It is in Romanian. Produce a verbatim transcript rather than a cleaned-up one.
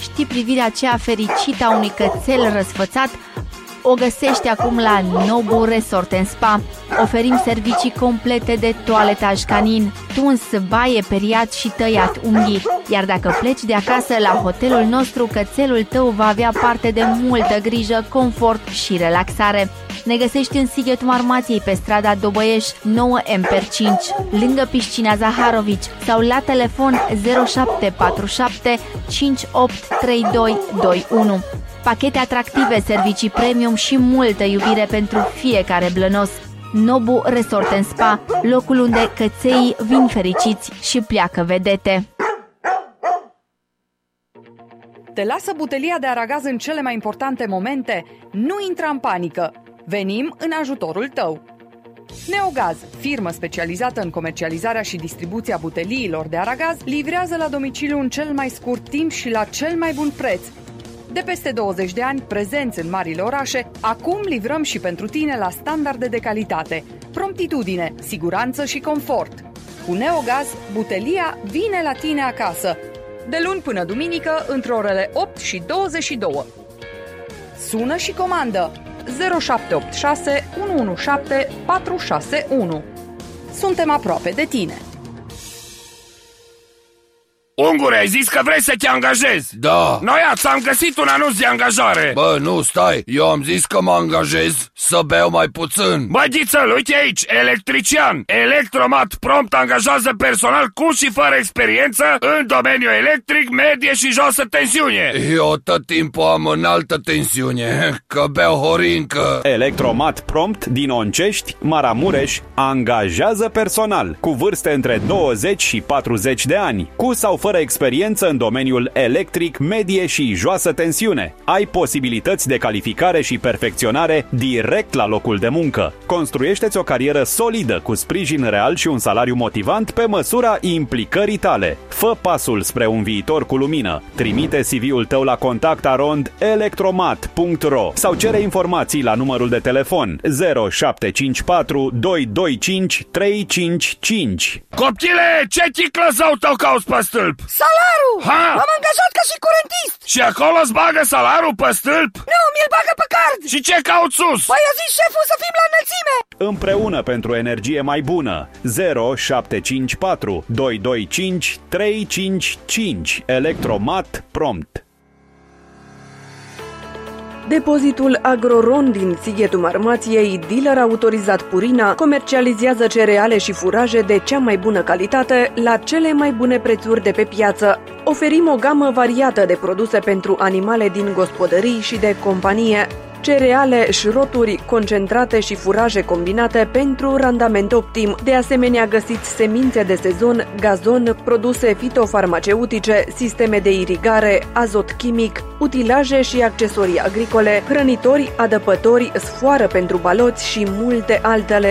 știi privirea aceea fericită a unui cățel răsfățat? O găsești acum la Nobu Resort and Spa. Oferim servicii complete de toaletaj canin, tuns, baie, periat și tăiat unghii. Iar dacă pleci de acasă, la hotelul nostru, cățelul tău va avea parte de multă grijă, confort și relaxare. Ne găsești în Sighetul Marmației, pe strada Dobăieș nouă M per cinci, lângă piscina Zaharovici, sau la telefon zero șapte patru șapte cinci opt trei doi doi unu. Pachete atractive, servicii premium și multă iubire pentru fiecare blănos. Nobu Resort and Spa, locul unde căței vin fericiți și pleacă vedete. Te lasă butelia de aragaz în cele mai importante momente? Nu intra în panică! Venim în ajutorul tău! Neogaz, firmă specializată în comercializarea și distribuția buteliilor de aragaz, livrează la domiciliu în cel mai scurt timp și la cel mai bun preț. De peste douăzeci de ani, prezenți în marile orașe, acum livrăm și pentru tine la standarde de calitate, promptitudine, siguranță și confort. Cu Neogaz, butelia vine la tine acasă, de luni până duminică, între orele opt și douăzeci și două. Sună și comandă zero șapte opt șase unu unu șapte patru șase unu. Suntem aproape de tine. Ungure, ai zis că vrei să te angajezi? Da. Noi ți-am găsit un anunț de angajare. Bă, nu, stai, eu am zis că mă angajez să beau mai puțin. Bă, Ghițăl, uite aici, electrician. Electromat prompt angajează personal cu și fără experiență în domeniul electric, medie și josă tensiune. Eu tot timpul am înaltă tensiune, că beau horincă. Electromat prompt din Oncești, Maramureș, angajează personal cu vârste între douăzeci și patruzeci de ani, cu sau fără experiență în domeniul electric, medie și joasă tensiune. Ai posibilități de calificare și perfecționare direct la locul de muncă. Construiește-ți o carieră solidă cu sprijin real și un salariu motivant pe măsura implicării tale. Fă pasul spre un viitor cu lumină. Trimite C V-ul tău la contact arond electromat punct ro sau cere informații la numărul de telefon zero șapte cinci patru doi doi cinci trei cinci cinci. Copchile, ce chiclă sau tău cauți pe stâlp? Salarul! Ha? M-am angajat ca și curentist! Și acolo îți bagă salarul pe stâlp? Nu, mi-l bagă pe card! Și ce cauți sus? Păi a zis șeful să fim la înălțime! Împreună pentru energie mai bună. Zero șapte cinci patru doi doi cinci trei cinci cinci. Electromat prompt. Depozitul Agroron din Sighetul Marmației, dealer autorizat Purina, comercializează cereale și furaje de cea mai bună calitate la cele mai bune prețuri de pe piață. Oferim o gamă variată de produse pentru animale din gospodării și de companie. Cereale, șroturi, concentrate și furaje combinate pentru randament optim. De asemenea, găsiți semințe de sezon, gazon, produse fitofarmaceutice, sisteme de irigare, azot chimic, utilaje și accesorii agricole, hrănitori, adăpători, sfoară pentru baloți și multe altele.